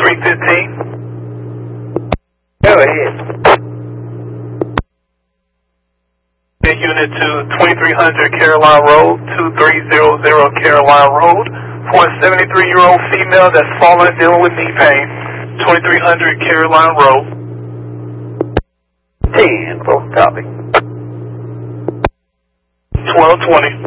2315. Go ahead. Unit to 2300 Caroline Road, 2300 Caroline Road, for a 73-year-old female that's fallen dealing with knee pain. 2300 Caroline Road. 10, full copy. 1220.